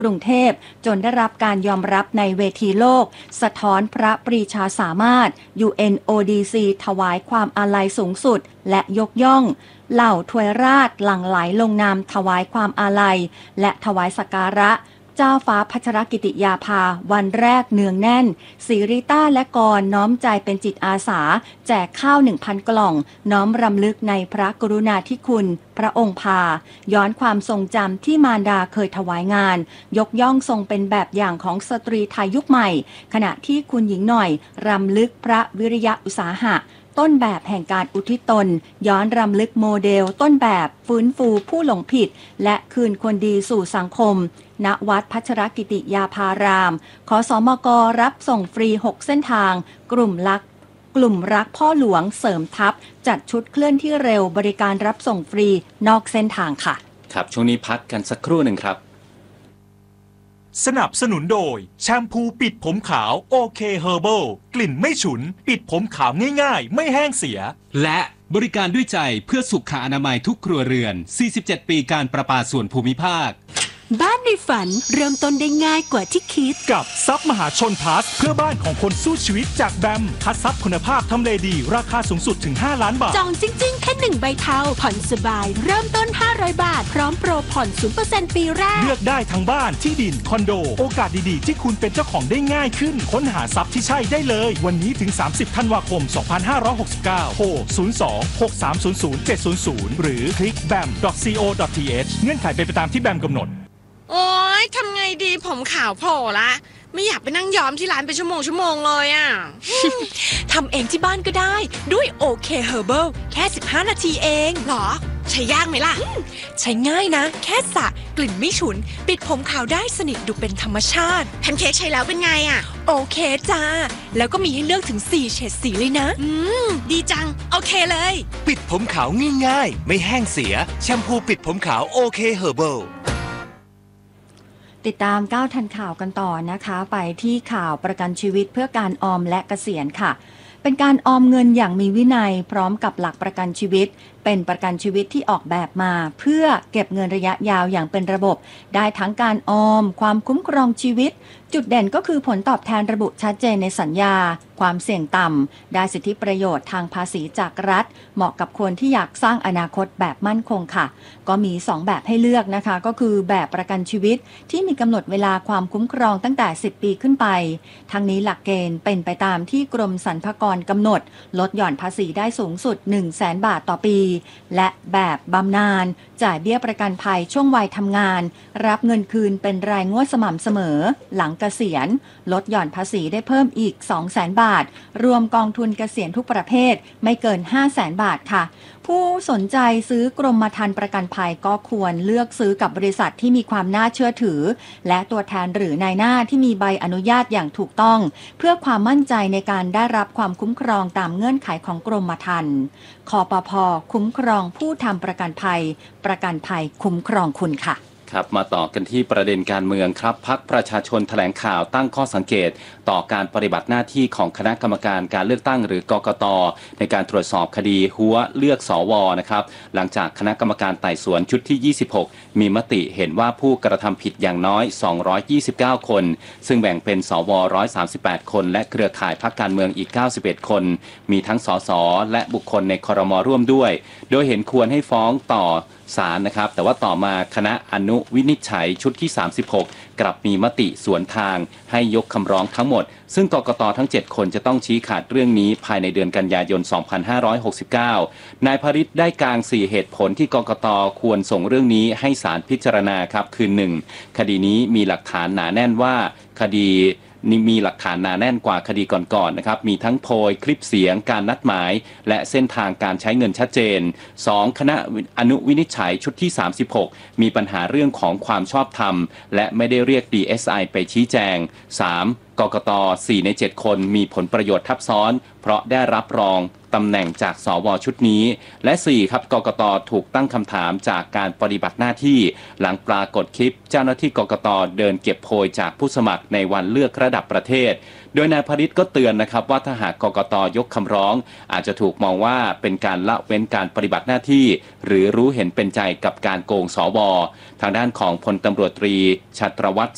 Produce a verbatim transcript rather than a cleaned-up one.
กรุงเทพจนได้รับการยอมรับในเวทีโลกสะท้อนพระปรีชาสามารถ ยู เอ็น โอ ดี ซี ถวายความอาลัยสูงสุดและยกย่องเหล่าทวยราชหลั่งไหลลงนามถวายความอาลัยและถวายสักการะเจ้าฟ้าพัชรกิติยาภาวันแรกเนืองแน่นศิริต้าและกรน้อมใจเป็นจิตอาสาแจกข้าว หนึ่งพัน กล่องน้อมรำลึกในพระกรุณาธิคุณพระองค์พาย้อนความทรงจำที่มารดาเคยถวายงานยกย่องทรงเป็นแบบอย่างของสตรีไทยยุคใหม่ขณะที่คุณหญิงหน่อยรำลึกพระวิริยะอุตสาหะต้นแบบแห่งการอุทิศตนย้อนรำลึกโมเดลต้นแบบฟื้นฟูผู้หลงผิดและคืนคนดีสู่สังคมณวัดพัชรกิติยาภารามขสมกรับส่งฟรีหกเส้นทางกลุ่มรักกลุ่มรักพ่อหลวงเสริมทัพจัดชุดเคลื่อนที่เร็วบริการรับส่งฟรีนอกเส้นทางค่ะครับช่วงนี้พักกันสักครู่หนึ่งครับสนับสนุนโดยแชมพูปิดผมขาวโอเคเฮอร์เบิลกลิ่นไม่ฉุนปิดผมขาวง่ายๆไม่แห้งเสียและบริการด้วยใจเพื่อสุขอนามัยทุกครัวเรือนสี่สิบเจ็ดปีการประปาส่วนภูมิภาคบ้านในฝันเริ่มต้นได้ง่ายกว่าที่คิดกับซับมหาชนพลัสเพื่อบ้านของคนสู้ชีวิตจากแบมคัดซับคุณภาพทำเลดีราคาสูงสุดถึงห้าล้านบาทจองจริงๆแค่หนึ่งใบเทาผ่อนสบายเริ่มต้นห้าร้อยบาทพร้อมโปรผ่อน ศูนย์เปอร์เซ็นต์ ปีแรกเลือกได้ทั้งบ้านที่ดินคอนโดโอกาสดีๆที่คุณเป็นเจ้าของได้ง่ายขึ้นค้นหาซับที่ใช่ได้เลยวันนี้ถึงสามสิบธันวาคมสองพันห้าร้อยหกสิบเก้าโทรศูนย์ สอง หก สาม ศูนย์ ศูนย์ เจ็ด ศูนย์ ศูนย์หรือคลิก แบม ดอท ซี โอ ดอท ที เอช เงื่อนไขเป็นไปตามที่แบมกำหนดโอ๊ยทำไงดีผมขาวโผล่ละไม่อยากไปนั่งย้อมที่ร้านเป็นชั่วโมงชั่วโมงเลยอ่ะทำเองที่บ้านก็ได้ด้วยโอเคเฮอร์เบิลแค่สิบห้านาทีเองหรอใช้ยากไหมล่ะใช้ง่ายนะแค่สระกลิ่นไม่ฉุนปิดผมขาวได้สนิทดูเป็นธรรมชาติแพนเค้กใช้แล้วเป็นไงอ่ะโอเคจ้าแล้วก็มีให้เลือกถึงสี่เฉดสีเลยนะอืมดีจังโอเคเลยปิดผมขาวง่ายๆไม่แห้งเสียแชมพูปิดผมขาวโอเคเฮอร์เบิลติดตามก้าวทันข่าวกันต่อนะคะไปที่ข่าวประกันชีวิตเพื่อการออมและเกษียณค่ะเป็นการออมเงินอย่างมีวินัยพร้อมกับหลักประกันชีวิตเป็นประกันชีวิตที่ออกแบบมาเพื่อเก็บเงินระยะยาวอย่างเป็นระบบได้ทั้งการออมความคุ้มครองชีวิตจุดเด่นก็คือผลตอบแทนระบุชัดเจนในสัญญาความเสี่ยงต่ำได้สิทธิประโยชน์ทางภาษีจากรัฐเหมาะกับคนที่อยากสร้างอนาคตแบบมั่นคงค่ะก็มีสองแบบให้เลือกนะคะก็คือแบบประกันชีวิตที่มีกำหนดเวลาความคุ้มครองตั้งแต่สิบปีขึ้นไปทั้งนี้หลักเกณฑ์เป็นไปตามที่กรมสรรพากรกำหนดลดหย่อนภาษีได้สูงสุด หนึ่งแสน บาทต่อปีและแบบบำนาญจ่ายเบี้ยประกันภัยช่วงวัยทำงานรับเงินคืนเป็นรายงวดสม่ำเสมอหลังเกษียณลดหย่อนภาษีได้เพิ่มอีก สองแสน บาทรวมกองทุนเกษียณทุกประเภทไม่เกิน ห้าแสน บาทค่ะผู้สนใจซื้อกรมธรรม์ประกันภัยก็ควรเลือกซื้อกับบริษัทที่มีความน่าเชื่อถือและตัวแทนหรือนายหน้าที่มีใบอนุญาตอย่างถูกต้องเพื่อความมั่นใจในการได้รับความคุ้มครองตามเงื่อนไขของกรมธรรม์คปภ.คุ้มครองผู้ทำประกันภัยประกันภัยคุ้มครองคุณค่ะครับมาต่อกันที่ประเด็นการเมืองครับพรรคประชาชนแถลงข่าวตั้งข้อสังเกตต่อการปฏิบัติหน้าที่ของคณะกรรมการการเลือกตั้งหรือกกต.ในการตรวจสอบคดีหัวเลือกสวนะครับหลังจากคณะกรรมการไต่สวนชุดที่ยี่สิบหกมีมติเห็นว่าผู้กระทำผิดอย่างน้อยสองร้อยยี่สิบเก้าคนซึ่งแบ่งเป็นสวหนึ่งร้อยสามสิบแปดคนและเครือข่ายพรรคการเมืองอีกเก้าสิบเอ็ดคนมีทั้งสสและบุคคลในครม.ร่วมด้วยโดยเห็นควรให้ฟ้องต่อศาลนะครับแต่ว่าต่อมาคณะอนุวินิจฉัยชุดที่สามสิบหกกลับมีมติสวนทางให้ยกคำร้องทั้งหมดซึ่งกกต.ทั้งเจ็ดคนจะต้องชี้ขาดเรื่องนี้ภายในเดือนกันยายนสองพันห้าร้อยหกสิบเก้านายภริษฐ์ได้กางสี่เหตุผลที่กกต.ควรส่งเรื่องนี้ให้ศาลพิจารณาครับคือหนึ่งคดีนี้มีหลักฐานหนาแน่นว่าคดีนี่มีหลักฐานหนาแน่นกว่าคดีก่อนๆนะครับมีทั้งโพยคลิปเสียงการนัดหมายและเส้นทางการใช้เงินชัดเจนสองคณะอนุวินิจฉัยชุดที่สามสิบหกมีปัญหาเรื่องของความชอบธรรมและไม่ได้เรียก ดี เอส ไอ ไปชี้แจงสามกกต.สี่ในเจ็ดคนมีผลประโยชน์ทับซ้อนเพราะได้รับรองตำแหน่งจากสวชุดนี้และสี่ครับกกต.ถูกตั้งคำถามจากการปฏิบัติหน้าที่หลังปรากฏคลิปเจ้าหน้าที่กกต.เดินเก็บโพยจากผู้สมัครในวันเลือกระดับประเทศโดยนายภริษฐ์ก็เตือนนะครับว่าถ้าหากกกต.ยกคำร้องอาจจะถูกมองว่าเป็นการละเว้นการปฏิบัติหน้าที่หรือรู้เห็นเป็นใจกับการโกงสวทางด้านของพลตำรวจตรีชัตรวัฒน์